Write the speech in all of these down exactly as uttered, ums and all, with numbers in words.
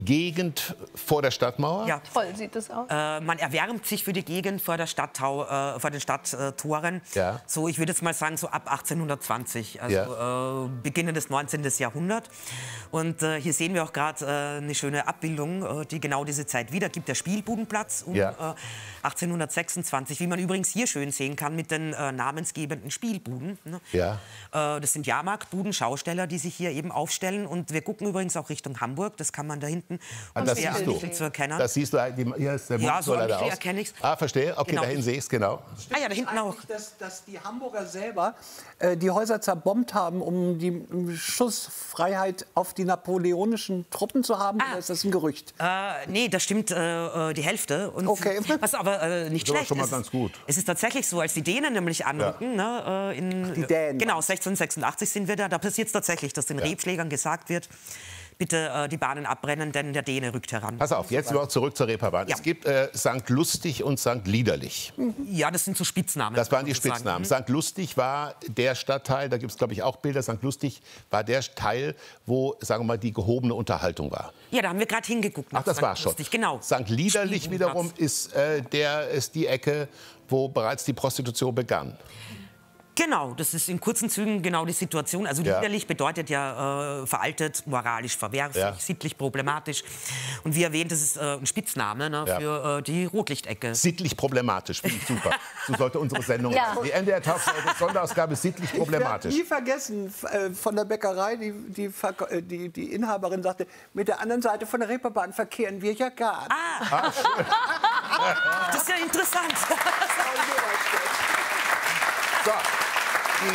Gegend vor der Stadtmauer? Ja, toll sieht das aus. Äh, man erwärmt sich für die Gegend vor, der Stadttau, äh, vor den Stadttoren. Ja. So, ich würde jetzt mal sagen, so ab achtzehnhundertzwanzig, also ja. äh, Beginnen des neunzehnten. Jahrhundert. Und äh, hier sehen wir auch gerade äh, eine schöne Abbildung, äh, die genau diese Zeit wiedergibt. Der Spielbudenplatz um ja. äh, achtzehnhundertsechsundzwanzig, wie man übrigens hier schön sehen kann mit den äh, namensgebenden Spielbuden. Ne? Ja. Äh, das sind Jahrmarktbuden, Schausteller, die sich hier eben aufstellen. Und wir gucken übrigens auch Richtung Hamburg. Das kann man da hinten ah, das siehst du. zu erkennen. Das siehst du, hier ist der Mund, ja, so leider aus. erkenne ich's. Ah, verstehe. Okay, genau. dahin sehe ich es, genau. Ah ja, da hinten auch. Dass, dass die Hamburger selber äh, die Häuser zerbombt haben, um die um Schussfreiheit auf die napoleonischen Truppen zu haben? Ah. Oder ist das ein Gerücht? Äh, nee, das stimmt äh, die Hälfte. Und okay. Was aber äh, nicht das schlecht schon mal ist. Ganz gut. Es ist tatsächlich so, als die Dänen nämlich anrücken, ja. ne, äh, in, Ach, die Dänen. Genau, sechzehnhundertsechsundachtzig sind wir da. Da passiert es tatsächlich, dass den ja. Rebschlägern gesagt wird, bitte äh, die Bahnen abbrennen, denn der Däne rückt heran. Pass auf, jetzt noch zurück zur Reeperbahn. Ja. Es gibt äh, Sankt Lustig und Sankt Liederlich. Ja, das sind so Spitznamen. Das waren die Spitznamen. Mhm. Sankt Lustig war der Stadtteil, da gibt es, glaube ich, auch Bilder. Sankt Lustig war der Teil, wo, sagen wir mal, die gehobene Unterhaltung war. Ja, da haben wir gerade hingeguckt. Ach, das war schon. Genau. Sankt Liederlich wiederum ist, äh, der, ist die Ecke, wo bereits die Prostitution begann. Genau, das ist in kurzen Zügen genau die Situation. Also ja. liederlich bedeutet ja äh, veraltet, moralisch verwerflich, ja. sittlich problematisch. Und wie erwähnt, das ist äh, ein Spitzname ne, ja. für äh, die Rotlichtecke. Sittlich problematisch, finde ich super. So sollte unsere Sendung ja. sein. Die N D R Talk Sonderausgabe ist sittlich problematisch. Ich werde nie vergessen, äh, von der Bäckerei, die, die, die, die Inhaberin sagte, mit der anderen Seite von der Reeperbahn verkehren wir ja gar nicht. Ah, ah das ist ja interessant. So. Die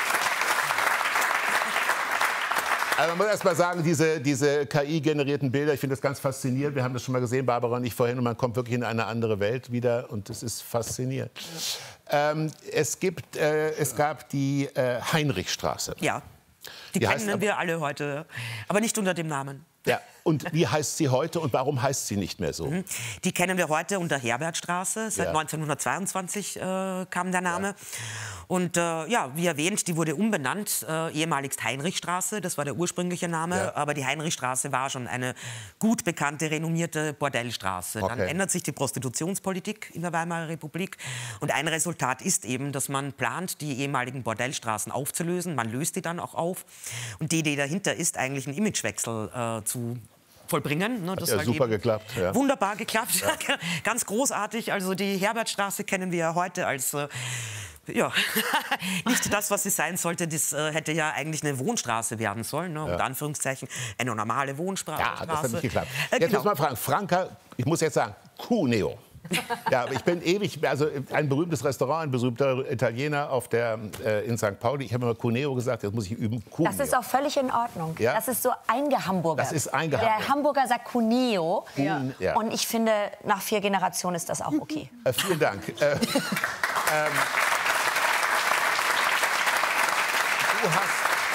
also man muss erst mal sagen, diese, diese K I-generierten Bilder, ich finde das ganz faszinierend. Wir haben das schon mal gesehen, Barbara und ich vorhin, und man kommt wirklich in eine andere Welt wieder und das ist faszinierend. Ähm, es, gibt, äh, es gab die äh, Heinrichstraße. Ja, die, die kennen heißt, wir alle heute, aber nicht unter dem Namen. Ja, und wie heißt sie heute und warum heißt sie nicht mehr so? Mhm. Die kennen wir heute unter Herbertstraße. Seit ja. neunzehnhundertzweiundzwanzig äh, kam der Name. Ja. Und äh, ja, wie erwähnt, die wurde umbenannt, äh, ehemaligst Heinrichstraße, das war der ursprüngliche Name. Ja. Aber die Heinrichstraße war schon eine gut bekannte, renommierte Bordellstraße. Okay. Dann ändert sich die Prostitutionspolitik in der Weimarer Republik. Und ein Resultat ist eben, dass man plant, die ehemaligen Bordellstraßen aufzulösen. Man löst die dann auch auf. Und die Idee dahinter ist eigentlich ein Imagewechsel äh, zu vollbringen. Ne, das hat ja halt super geklappt. Ja. Wunderbar geklappt, ja. Ganz großartig. Also die Herbertstraße kennen wir ja heute als äh, ja, nicht das, was sie sein sollte. Das äh, hätte ja eigentlich eine Wohnstraße werden sollen, ne, ja. unter Anführungszeichen eine normale Wohnstraße. Ja, das hat nicht geklappt. Äh, jetzt genau. muss man fragen, Franka, ich muss jetzt sagen, Cuneo. Ja, aber ich bin ewig, also ein berühmtes Restaurant, ein berühmter Italiener auf der, äh, in Sankt Pauli. Ich habe immer Cuneo gesagt, jetzt muss ich üben. Cuneo. Das ist auch völlig in Ordnung. Ja? Das ist so eingehamburgert. Das ist eingehamburgert. Der Hamburger sagt Cuneo. Ja. Ja. Und ich finde, nach vier Generationen ist das auch okay. Äh, vielen Dank. äh, ähm, du hast,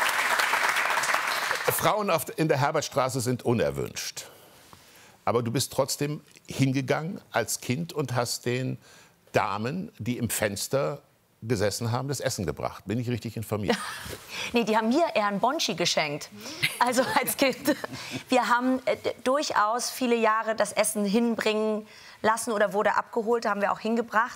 Frauen auf, in der Herbertstraße sind unerwünscht. Aber du bist trotzdem hingegangen als Kind und hast den Damen, die im Fenster gesessen haben, das Essen gebracht. Bin ich richtig informiert? Nee, die haben mir eher einen Bonschi geschenkt. Also als Kind. Wir haben äh, durchaus viele Jahre das Essen hinbringen lassen oder wurde abgeholt, haben wir auch hingebracht.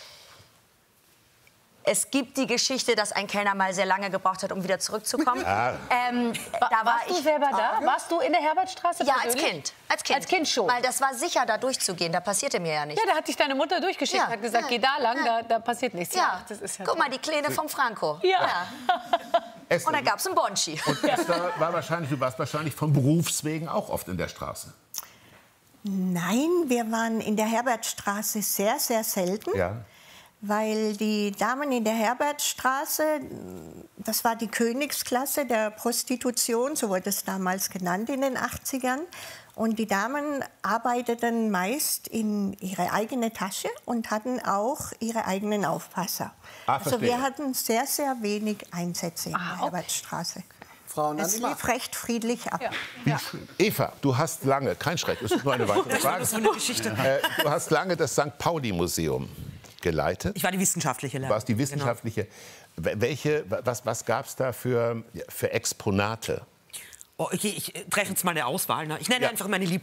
Es gibt die Geschichte, dass ein Kellner mal sehr lange gebraucht hat, um wieder zurückzukommen. Ah. Ähm, war, da war warst ich du selber da? Warst du in der Herbertstraße? Ja, als Kind. als Kind. Als Kind schon? Weil das war sicher, da durchzugehen. Da passierte mir ja nichts. Ja, da hat dich deine Mutter durchgeschickt, Ja, hat gesagt, ja, geh da lang, ja. da, da passiert nichts. Ja, Ja, das ist ja guck toll. mal, die Kleine vom Franco. Ja. Ja. Essen. Und dann gab es einen Bonschi. Und Esther war wahrscheinlich, du warst wahrscheinlich von Berufswegen auch oft in der Straße. Nein, wir waren in der Herbertstraße sehr, sehr selten. Ja. Weil die Damen in der Herbertstraße, das war die Königsklasse der Prostitution, so wurde es damals genannt in den achtzigern. Und die Damen arbeiteten meist in ihre eigene Tasche und hatten auch ihre eigenen Aufpasser. Ah, also wir hatten sehr, sehr wenig Einsätze in Ah, der okay. Herbertstraße. Frauen Es lief recht friedlich ab. Ja. Ja. Eva, du hast lange, kein Schreck, es ist nur eine weitere Frage. Das ist so eine Geschichte. Äh, du hast lange das Sankt Pauli-Museum geleitet. Ich war die wissenschaftliche Du Leiterin. warst die wissenschaftliche. Genau. Welche, was, was gab es da für, für Exponate? Oh, okay, ich treffe jetzt mal eine Auswahl. Ne? Ich nenne Ja. einfach meine Lieblings